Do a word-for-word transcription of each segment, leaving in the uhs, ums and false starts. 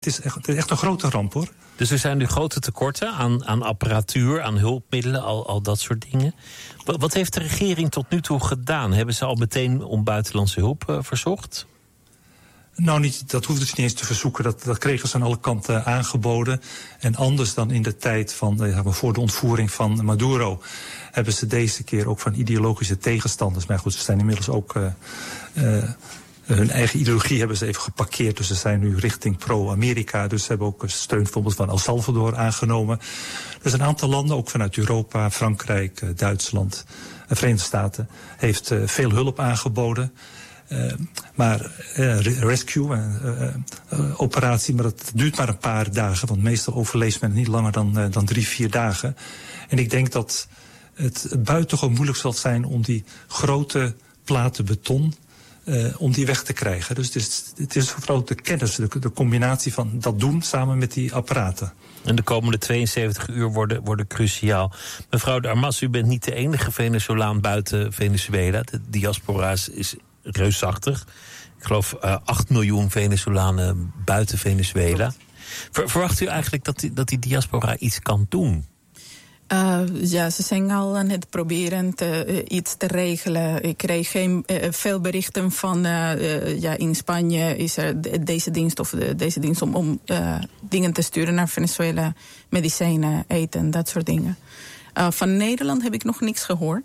Het is echt, het is echt een grote ramp, hoor. Dus er zijn nu grote tekorten aan, aan apparatuur, aan hulpmiddelen, al, al dat soort dingen. Wat, wat heeft de regering tot nu toe gedaan? Hebben ze al meteen om buitenlandse hulp uh, verzocht? Nou, niet, dat hoefde ze niet eens te verzoeken. Dat, dat kregen ze aan alle kanten aangeboden. En anders dan in de tijd van, uh, voor de ontvoering van Maduro, hebben ze deze keer ook van ideologische tegenstanders. Maar goed, ze zijn inmiddels ook Uh, uh, hun eigen ideologie hebben ze even geparkeerd. Dus ze zijn nu richting pro-Amerika. Dus ze hebben ook steun bijvoorbeeld van El Salvador aangenomen. Dus een aantal landen, ook vanuit Europa, Frankrijk, Duitsland, de Verenigde Staten, heeft uh, veel hulp aangeboden. Uh, maar uh, rescue, uh, uh, operatie, maar dat duurt maar een paar dagen. Want meestal overleeft men niet langer dan, uh, dan drie, vier dagen. En ik denk dat het buitengewoon moeilijk zal zijn om die grote platen beton, Uh, om die weg te krijgen. Dus het is, het is vooral de kennis, de, de combinatie van dat doen samen met die apparaten. En de komende tweeënzeventig uur worden, worden cruciaal. Mevrouw de Armas, u bent niet de enige Venezolaan buiten Venezuela. De diaspora is, is reusachtig. Ik geloof uh, acht miljoen Venezolanen buiten Venezuela. Ver, verwacht u eigenlijk dat die, dat die diaspora iets kan doen? Uh, ja, ze zijn al aan het proberen te, uh, iets te regelen. Ik kreeg geen, uh, veel berichten van uh, uh, ja, in Spanje is er de, deze dienst of de, deze dienst om, om uh, dingen te sturen naar Venezuela, medicijnen, eten, dat soort dingen. Uh, van Nederland heb ik nog niks gehoord.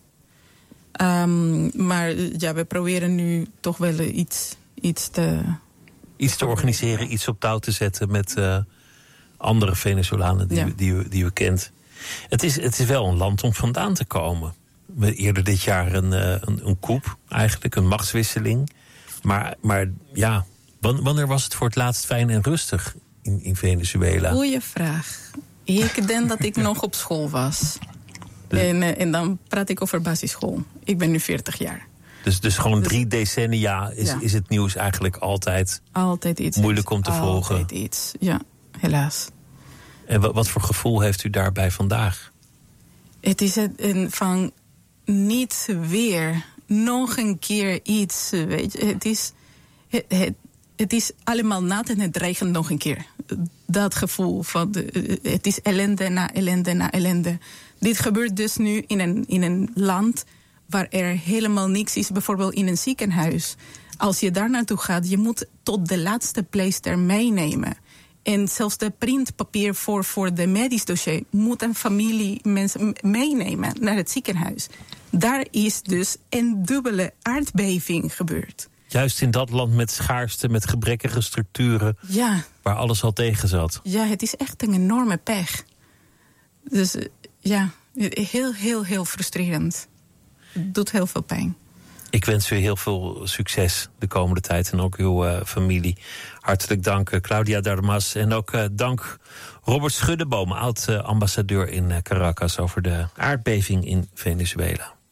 Um, maar uh, ja, we proberen nu toch wel iets, iets te iets te organiseren, iets op touw te zetten met uh, andere Venezolanen die, ja. die, u, die u kent. Het is, het is wel een land om vandaan te komen. Eerder dit jaar een, een, een coup, eigenlijk, een machtswisseling. Maar, maar ja, wanneer was het voor het laatst fijn en rustig in, in Venezuela? Goeie vraag. Ik denk dat ik nog op school was. Dus, en, en dan praat ik over basisschool. Ik ben nu veertig jaar. Dus, dus gewoon drie decennia is, ja. is het nieuws eigenlijk altijd, altijd iets, moeilijk om te altijd volgen. Altijd iets, ja, helaas. En wat, wat voor gevoel heeft u daarbij vandaag? Het is een van niet weer, nog een keer iets, weet je. Het is, het, het, het is allemaal nat en het regent nog een keer. Dat gevoel van, de, het is ellende na ellende na ellende. Dit gebeurt dus nu in een, in een land waar er helemaal niks is, bijvoorbeeld in een ziekenhuis. Als je daar naartoe gaat, je moet tot de laatste pleister meenemen. En zelfs de printpapier voor, voor de medisch dossier moet een familie mensen meenemen naar het ziekenhuis. Daar is dus een dubbele aardbeving gebeurd. Juist in dat land met schaarste, met gebrekkige structuren, ja. waar alles al tegen zat. Ja, het is echt een enorme pech. Dus ja, heel, heel, heel frustrerend. Het doet heel veel pijn. Ik wens u heel veel succes de komende tijd en ook uw uh, familie. Hartelijk dank, uh, Claudia de Armas. En ook uh, dank Robert Schuddeboom, oud-ambassadeur uh, in uh, Caracas, over de aardbeving in Venezuela.